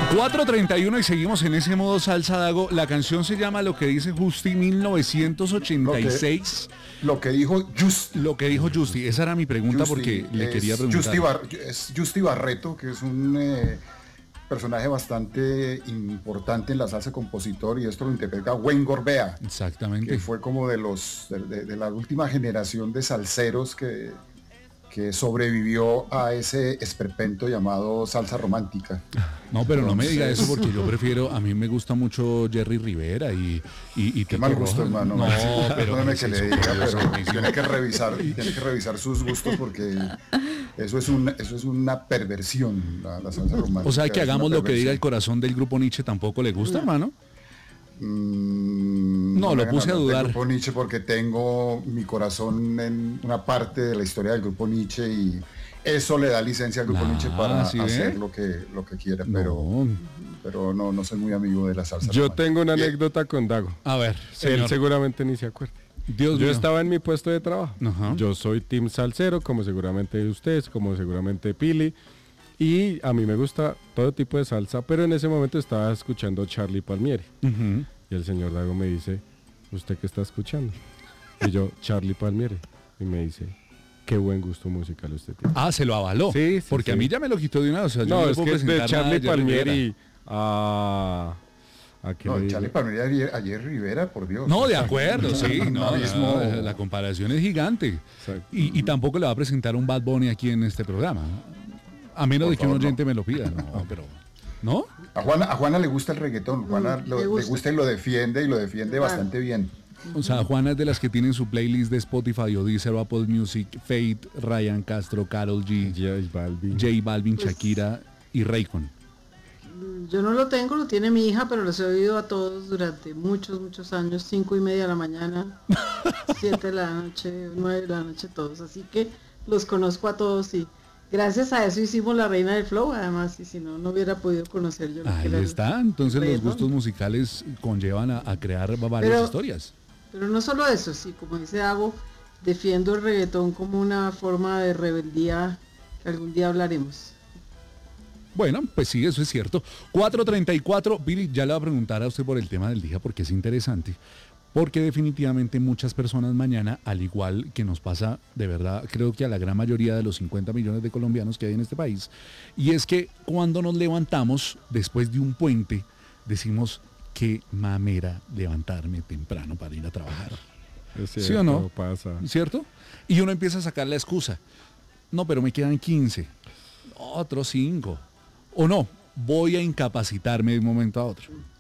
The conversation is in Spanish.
4:31 y seguimos en ese modo salsa, Dago. La canción se llama Lo que dice Justi 1986. Lo que dijo Justi. Lo que dijo Justi. Esa era mi pregunta Justi, porque le quería preguntar. Es Justi Barreto, que es un personaje bastante importante en la salsa, compositor, y esto lo interpreta Wayne Gorbea. Exactamente. Que fue como de la última generación de salseros que sobrevivió a ese esperpento llamado salsa romántica. No, pero no me diga eso porque yo prefiero, a mí me gusta mucho Jerry Rivera y qué mal gusto, hermano. No, pero perdóneme que le diga, pero tiene que revisar sus gustos porque eso es una perversión, la salsa romántica. O sea, que hagamos lo que diga el corazón del grupo Nietzsche, ¿tampoco le gusta, hermano? No, lo puse a dudar. Del grupo Nietzsche porque tengo mi corazón en una parte de la historia del grupo Nietzsche y eso le da licencia al grupo Nietzsche para hacer lo que quiera, pero no soy muy amigo de la salsa. Yo tengo una anécdota con Dago. A ver, señor. Él seguramente ni se acuerda. Yo estaba en mi puesto de trabajo. Ajá. Yo soy team salsero, como seguramente ustedes, como seguramente Pili. Y a mí me gusta todo tipo de salsa, pero en ese momento estaba escuchando Charlie Palmieri. Uh-huh. Y el señor Dago me dice, ¿usted qué está escuchando? Y yo, Charlie Palmieri. Y me dice, qué buen gusto musical usted tiene. Ah, se lo avaló. Sí, porque a mí ya me lo quitó de una vez. O sea, no, yo es que de Charlie Palmieri a Charlie Palmieri a Jerry Rivera, por Dios. No, de acuerdo, sí. La comparación es gigante. Y tampoco le va a presentar un Bad Bunny aquí en este programa. A menos de que un oyente me lo pida. No, pero... ¿No? A Juana le gusta el reggaetón. Juana le gusta y lo defiende bastante bien. O sea, Juana es de las que tienen su playlist de Spotify o Deezer, Apple Music, Fate, Ryan Castro, Karol G, J Balvin, pues, Shakira y Raycon. Yo no lo tengo, lo tiene mi hija, pero los he oído a todos durante muchos años, 5:30 de la mañana, 7 de la noche, 9 de la noche, todos. Así que los conozco a todos y gracias a eso hicimos La Reina del Flow, además, y si no hubiera podido conocer yo. Ahí está, entonces los gustos musicales conllevan a crear varias historias. Pero no solo eso, sí, como dice Dago, defiendo el reggaetón como una forma de rebeldía que algún día hablaremos. Bueno, pues sí, eso es cierto. 4:34, Billy, ya le voy a preguntar a usted por el tema del día porque es interesante. Porque definitivamente muchas personas mañana, al igual que nos pasa, de verdad, creo que a la gran mayoría de los 50 millones de colombianos que hay en este país, y es que cuando nos levantamos después de un puente, decimos, qué mamera levantarme temprano para ir a trabajar. Es cierto, ¿sí o no? Pasa. ¿Cierto? Y uno empieza a sacar la excusa. No, pero me quedan 15, otros 5. O no, voy a incapacitarme de un momento a otro.